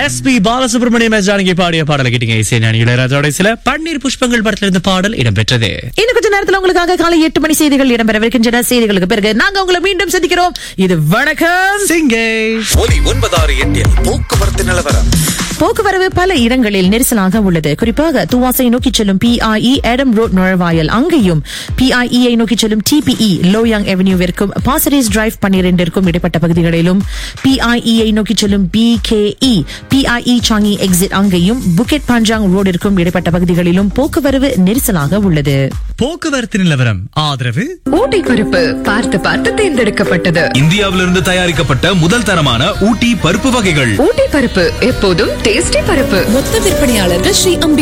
SP Balasubramaniam Janaki பாடிய பாடலை கேட்டீங்க. இசைஞானி இளையராஜாவோட சில பன்னீர் புஷ்பங்கள் படத்துல இருந்த பாடல் இடம்பெற்றது. இன்னும் கொஞ்ச நேரத்துல உங்களுக்காக காலை 8 மணி செய்திகள் இடம்பெறவிருக்கின்றன. செய்திகளுக்கு பிறகு நாங்க உங்களை மீண்டும் சந்திக்கிறோம். இது வணக்கம் சிங்கை ஒலி 968 போக்குவரத்து நிலவரம். போக்குவரவு பல இடங்களில் நெரிசலாக உள்ளது. குறிப்பாக துவாசை நோக்கி செல்லும் PIE எடம் ரோட் நுழைவாயில் அங்கேயும் PIE நோக்கி செல்லும் TPE லோயாங் அவென்யூவிற்கும் பாசரேஸ் டிரைவ் 12 இடைப்பட்ட பகுதிகளிலும் PIE நோக்கி செல்லும் BKE PIE சாங்கி எக்ஸிட் அங்கேயும் புக்கெட் பஞ்சாங் ரோடிற்கும் இடைப்பட்ட பகுதிகளிலும் போக்குவரவு நெரிசலாக உள்ளது. போக்குவரத்து நிலவரம் ஆதரவு ஊட்டி பருப்பு பார்த்து பார்த்து தேர்ந்தெடுக்கப்பட்டது. இந்தியாவிலிருந்து தயாரிக்கப்பட்ட முதல் தரமான ஊட்டி பருப்பு வகைகள். ஊட்டி பருப்பு எப்போதும் டேஸ்டி பருப்பு. மொத்த விற்பனையாளர்கள் ஸ்ரீ அம்பி